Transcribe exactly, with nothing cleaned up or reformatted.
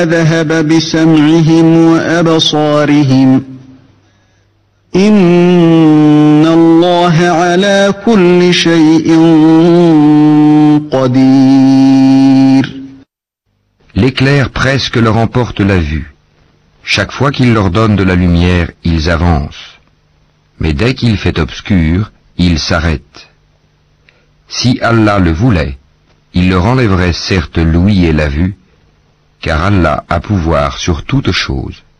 ذهب بسمعهم وأبصارهم إن الله على كل شيء قدير. L'éclair presque leur emporte la vue. Chaque fois qu'il leur donne de la lumière, ils avancent. Mais dès qu'il fait obscur, ils s'arrêtent. Si Allah le voulait, il leur enlèverait certes l'ouïe et la vue, car Allah a pouvoir sur toute chose.